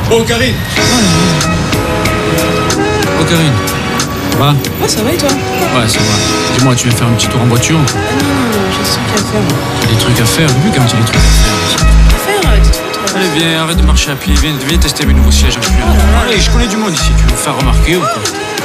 Oh Karine. Oh Karine. Ça va? Ouais, ça va et toi? Ouais, ça va. Dis-moi, tu viens faire un petit tour en voiture? Ah non, j'ai des trucs à faire. T'as des trucs à faire? Vu quand tu as des trucs à faire. Toi. Allez, viens, arrête de marcher à pied. Viens tester mes nouveaux sièges en cuir. Oh là là. Allez, je connais du monde ici. Tu veux me faire remarquer ou quoi?